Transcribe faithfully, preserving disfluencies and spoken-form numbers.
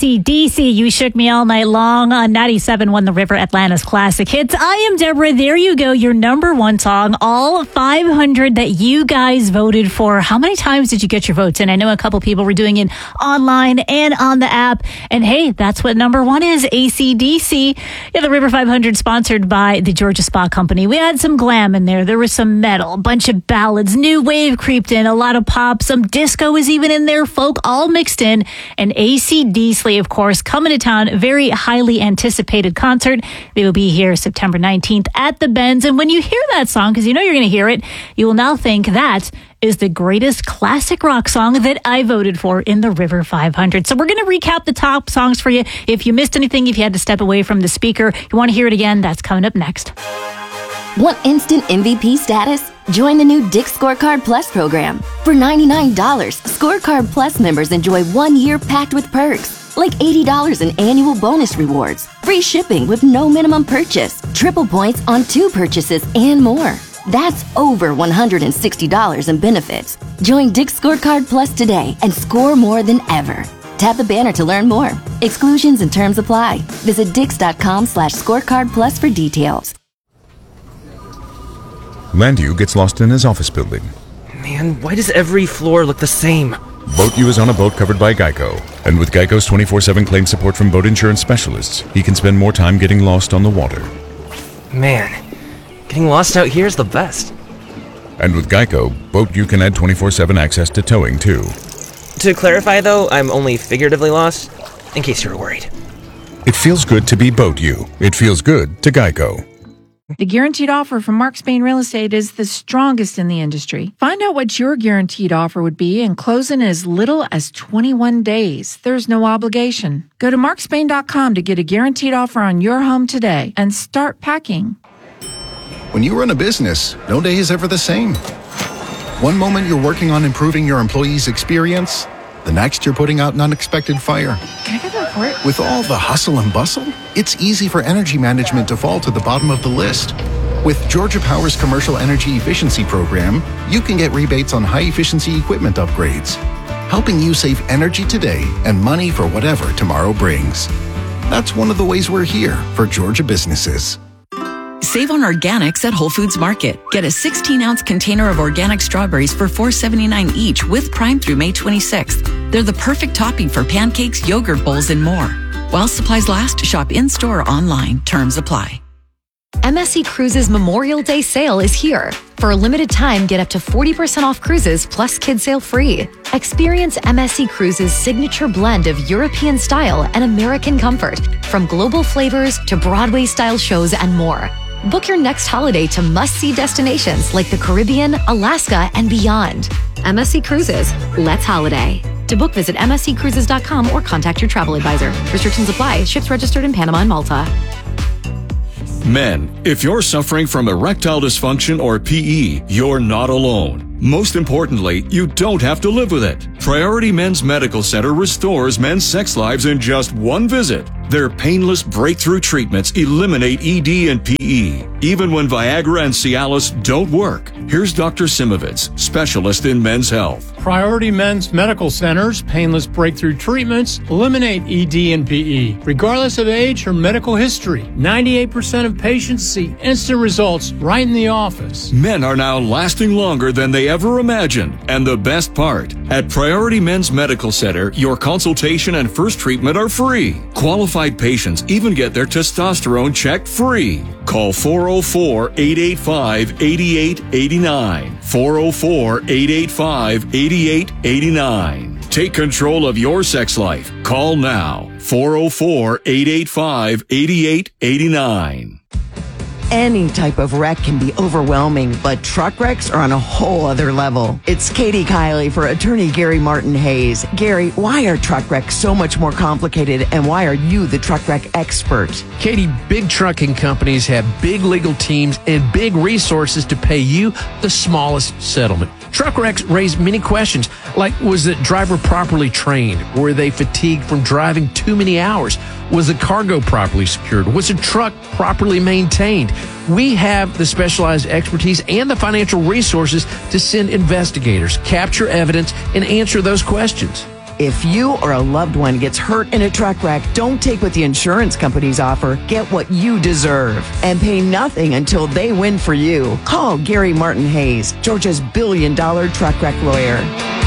C D C, You Shook Me All Night Long on ninety-seven point one The River, Atlanta's classic hits. I am Deborah. There you go. Your number one song. All five hundred that you guys voted for. How many times did you get your votes in? I know a couple people were doing it online and on the app. And hey, that's what number one is, A C D C. Yeah, the River five hundred sponsored by the Georgia Spa Company. We had some glam in there. There was some metal, a bunch of ballads, new wave creeped in, a lot of pop, some disco was even in there, folk all mixed in. And A C D C, of course, coming to town. Very highly anticipated concert. They will be here September nineteenth at the Benz. And when you hear that song, because you know you're going to hear it, you will now think that is the greatest classic rock song that I voted for in the River five hundred. So we're going to recap the top songs for you. If you missed anything, if you had to step away from the speaker, you want to hear it again, that's coming up next. Want instant M V P status? Join the new Dick's Scorecard Plus program. For ninety-nine dollars, Scorecard Plus members enjoy one year packed with perks, like eighty dollars in annual bonus rewards, free shipping with no minimum purchase, triple points on two purchases, and more. That's over one hundred sixty dollars in benefits. Join Dick's Scorecard Plus today and score more than ever. Tap the banner to learn more. Exclusions and terms apply. Visit dix.com slash scorecard plus for details. Landu gets lost in his office building. Man, why does every floor look the same? Boat U is on a boat covered by Geico. And with Geico's twenty-four seven claim support from boat insurance specialists, he can spend more time getting lost on the water. Man, getting lost out here is the best. And with Geico, Boat U can add twenty-four seven access to towing, too. To clarify, though, I'm only figuratively lost, in case you were worried. It feels good to be Boat U. It feels good to Geico. The guaranteed offer from Mark Spain Real Estate is the strongest in the industry. Find out what your guaranteed offer would be and close in as little as twenty-one days. There's no obligation. Go to mark spain dot com to get a guaranteed offer on your home today and start packing. When you run a business, no day is ever the same. One moment you're working on improving your employees' experience, the next you're putting out an unexpected fire. Can I get the report? With all the hustle and bustle, it's easy for energy management to fall to the bottom of the list. With Georgia Power's Commercial Energy Efficiency Program, you can get rebates on high-efficiency equipment upgrades, helping you save energy today and money for whatever tomorrow brings. That's one of the ways we're here for Georgia businesses. Save on organics at Whole Foods Market. Get a sixteen ounce container of organic strawberries for four seventy-nine each with Prime through May twenty-sixth. They're the perfect topping for pancakes, yogurt bowls, and more. While supplies last, shop in-store or online. Terms apply. M S C Cruises Memorial Day sale is here. For a limited time, get up to forty percent off cruises plus kids sail free. Experience M S C Cruises' signature blend of European style and American comfort, from global flavors to Broadway-style shows and more. Book your next holiday to must-see destinations like the Caribbean, Alaska, and beyond. M S C Cruises, let's holiday. To book, visit m s c cruises dot com or contact your travel advisor. Restrictions apply. Ships registered in Panama and Malta. Men, if you're suffering from erectile dysfunction or P E, you're not alone. Most importantly, you don't have to live with it. Priority Men's Medical Center restores men's sex lives in just one visit. Their painless breakthrough treatments eliminate E D and P E, even when Viagra and Cialis don't work. Here's Doctor Simovitz, specialist in men's health. Priority Men's Medical Center's painless breakthrough treatments eliminate E D and P E, regardless of age or medical history. ninety-eight percent of patients see instant results right in the office. Men are now lasting longer than they ever imagined. And the best part, at Priority Men's Medical Center, your consultation and first treatment are free. Qualified patients even get their testosterone checked free. Call four oh four, eight eight five, eight eight eight nine. four oh four, eight eight five, eight eight eight nine. Take control of your sex life. Call now. four oh four, eight eight five, eight eight eight nine. Any type of wreck can be overwhelming, but truck wrecks are on a whole other level. It's Katie Kiley for attorney Gary Martin Hayes. Gary, why are truck wrecks so much more complicated, and why are you the truck wreck expert? Katie, big trucking companies have big legal teams and big resources to pay you the smallest settlement. Truck wrecks raise many questions, like was the driver properly trained? Were they fatigued from driving too many hours? Was the cargo properly secured? Was the truck properly maintained? We have the specialized expertise and the financial resources to send investigators, capture evidence, and answer those questions. If you or a loved one gets hurt in a truck wreck, don't take what the insurance companies offer. Get what you deserve and pay nothing until they win for you. Call Gary Martin Hayes, Georgia's billion dollar truck wreck lawyer.